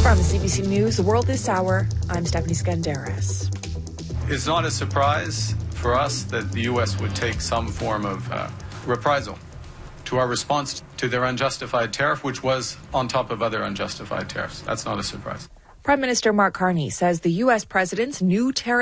From CBC News, The World This Hour, I'm Stephanie Skandaris. It's not a surprise for us that the U.S. would take some form of reprisal to our response to their unjustified tariff, which was on top of other unjustified tariffs. That's not a surprise. Prime Minister Mark Carney says the U.S. president's new tariff